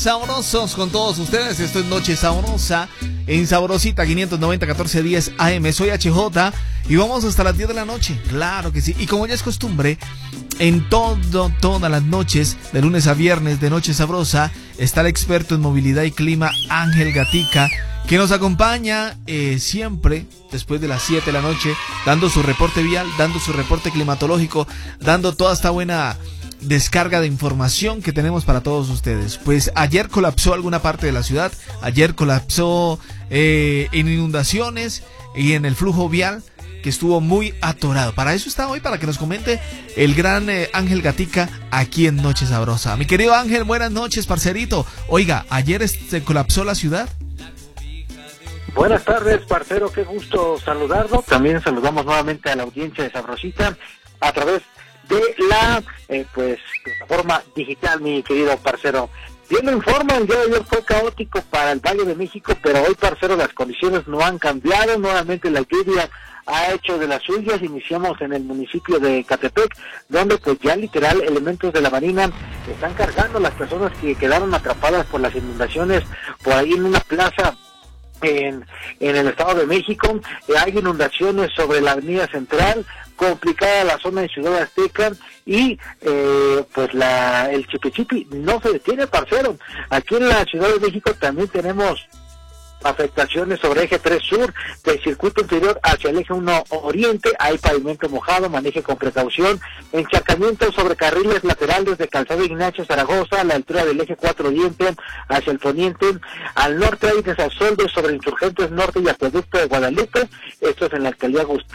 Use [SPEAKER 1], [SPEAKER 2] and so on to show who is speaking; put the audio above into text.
[SPEAKER 1] Sabrosos con todos ustedes, esto es Noche Sabrosa en Sabrosita 590 1410 AM. Soy HJ y vamos hasta las 10 de la noche, claro que sí. Y como ya es costumbre, en todas las noches, de lunes a viernes de Noche Sabrosa, está el experto en movilidad y clima Ángel Gatica, que nos acompaña siempre después de las 7 de la noche, dando su reporte vial, dando su reporte climatológico, dando toda esta buena descarga de información que tenemos para todos ustedes. Pues ayer colapsó alguna parte de la ciudad, ayer colapsó en inundaciones y en el flujo vial, que estuvo muy atorado. Para eso está hoy, para que nos comente el gran Ángel Gatica aquí en Noche Sabrosa. Mi querido Ángel, buenas noches, parcerito. Oiga, ayer se colapsó la ciudad.
[SPEAKER 2] Buenas tardes, parcero, qué gusto saludarlo. También saludamos nuevamente a la audiencia de Sabrosita a través de la plataforma digital, mi querido parcero. Bien lo informa, el día de ayer fue caótico para el Valle de México, pero hoy, parcero, las condiciones no han cambiado. Nuevamente la lluvia ha hecho de las suyas. Iniciamos en el municipio de Catepec, donde pues ya literal elementos de la Marina están cargando a las personas que quedaron atrapadas por las inundaciones por ahí en una plaza en el Estado de México. Hay inundaciones sobre la Avenida Central, complicada la zona de Ciudad Azteca, y el chipichipi no se detiene, parcero. Aquí en la Ciudad de México también tenemos afectaciones sobre eje 3 sur, del circuito interior hacia el eje 1 oriente. Hay pavimento mojado, maneje con precaución. Encharcamientos sobre carriles laterales de Calzada Ignacio Zaragoza a la altura del eje 4 oriente hacia el poniente. Al norte hay desasolves sobre Insurgentes Norte y Acueducto de Guadalupe. Esto es en la alcaldía Gustavo